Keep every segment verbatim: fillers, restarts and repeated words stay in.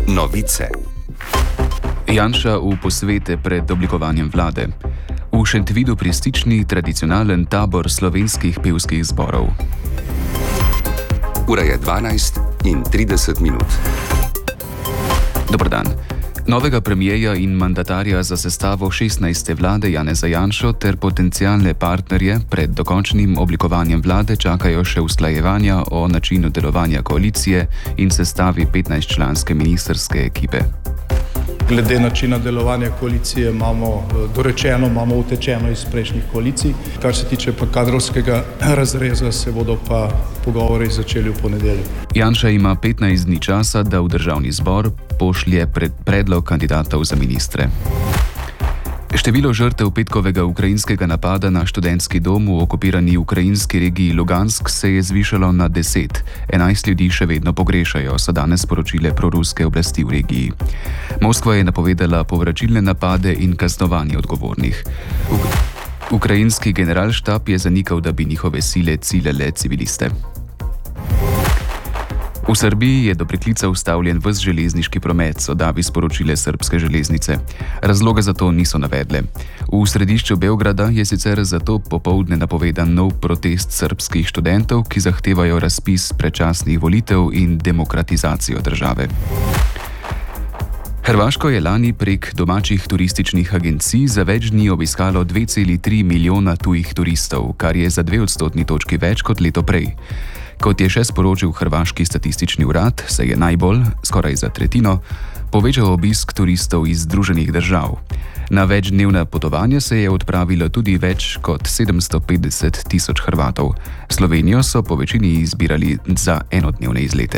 Novice. Janša v posvete pred oblikovanjem vlade. V Šentvidu pri Stični tradicionalen tabor slovenskih pevskih zborov. Ura je dvanajst in trideset minut. Dober dan. Novega premierja in mandatarja za sestavo šestnajste vlade Janeza Janšo ter potencialne partnerje pred dokončnim oblikovanjem vlade čakajo še usklajevanja o načinu delovanja koalicije in sestavi petnajstčlanske ministrske ekipe. Glede načina delovanja koalicije imamo dorečeno, imamo utečeno iz prejšnjih koalicij. Kar se tiče pa kadrovskega razreza, se bodo pa pogovori začeli v ponedeljek. Janša ima petnajst dni časa, da v državni zbor pošlje pred predlog kandidatov za ministre. Število žrtev petkovega ukrajinskega napada na študentski dom v okupirani ukrajinski regiji Lugansk se je zvišalo na deset. enajst ljudi še vedno pogrešajo, so danes sporočile proruske oblasti v regiji. Moskva je napovedala povračilne napade in kaznovanje odgovornih. Uk- Ukrajinski generalštab je zanikal, da bi njihove sile ciljale civiliste. V Srbiji je do preklica ustavljen ves železniški promet, so davi sporočile srbske železnice. Razloga za to niso navedle. V središču Beograda je sicer zato popoldne napovedan nov protest srbskih študentov, ki zahtevajo razpis predčasnih volitev in demokratizacijo države. Hrvaško je lani prek domačih turističnih agencij za več dni obiskalo dve celi tri milijona tujih turistov, kar je za dve odstotni točki več kot leto prej. Kot je še sporočil hrvaški statistični urad, se je najbolj, skoraj za tretjino, povečal obisk turistov iz Združenih držav. Na večdnevna potovanja se je odpravilo tudi več kot sedemsto petdeset tisoč Hrvatov. Slovenijo so po večini izbirali za enodnevne izlete.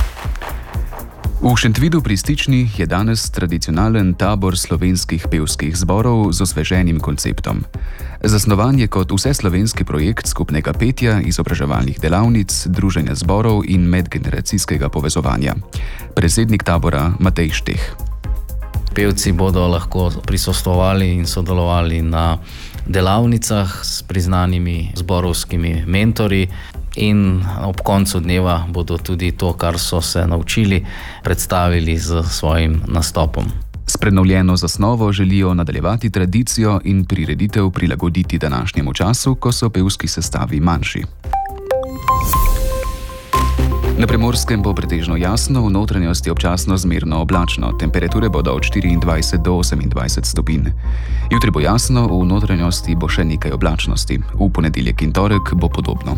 V Šentvidu pri Stični je danes tradicionalen tabor slovenskih pevskih zborov z osveženim konceptom. Zasnovan je kot vseslovenski projekt skupnega petja, izobraževalnih delavnic, druženja zborov in medgeneracijskega povezovanja. Predsednik tabora Matej Šteh. Pevci bodo lahko prisostvovali in sodelovali na delavnicah s priznanimi zborovskimi mentorji in ob koncu dneva bodo tudi to, kar so se naučili, predstavili z svojim nastopom. S prenovljeno zasnovo želijo nadaljevati tradicijo in prireditev prilagoditi današnjemu času, ko so pevski sestavi manjši. Na Primorskem bo pretežno jasno, v notranjosti občasno zmerno oblačno. Temperature bodo od štiriindvajset do osemindvajset stopinj. Jutri bo jasno, v notranjosti bo še nekaj oblačnosti. V ponedeljek in torek bo podobno.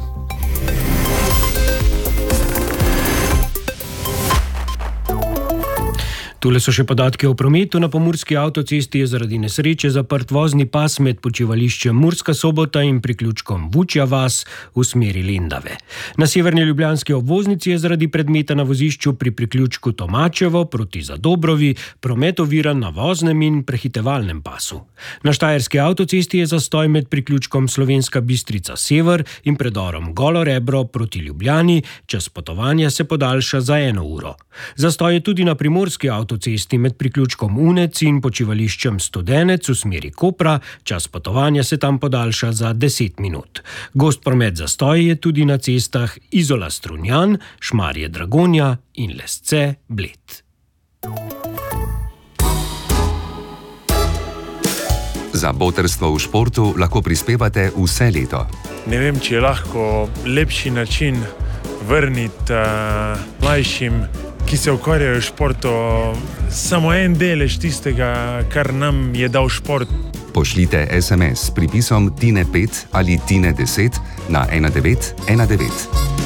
Tule so še podatki o prometu. Na pomurski avtocesti je zaradi nesreče zaprt vozni pas med počivališčem Murska Sobota in priključkom Vučja vas v smeri Lendave. Na severni ljubljanski obvoznici je zaradi predmeta na vozišču pri priključku Tomačevo proti Zadobrovi promet oviran na voznem in prehitevalnem pasu. Na štajerski avtocesti je zastoj med priključkom Slovenska Bistrica Sever in predorom Golo Rebro proti Ljubljani, čas potovanja se podaljša za eno uro. Zastoj je tudi na primorski avtocesti avtocesti med priključkom Unec in počivališčem Studenec v smeri Kopra, čas potovanja se tam podaljša za deset minut. Gost promet zastoj je tudi na cestah Izola Strunjan, Šmarje Dragonja in Lesce Bled. Za botrstvo v športu lahko prispevate vse leto. Ne vem, če je lahko lepši način vrniti uh, mlajšim, ki se ukvarjajo v športu, samo en delež tistega, kar nam je dal šport. Pošljite es em es s pripisom Tine pet ali Tine deset na ena devet ena devet.